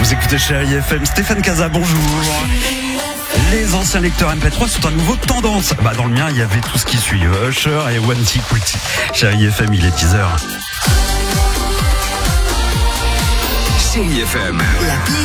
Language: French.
Vous écoutez Chérie FM, Stéphane Casa, bonjour. Les anciens lecteurs MP3 sont à nouveau tendance. Dans le mien, il y avait tout ce qui suit. Usher et One Secret. Chérie FM, il est 10h. Chérie FM. La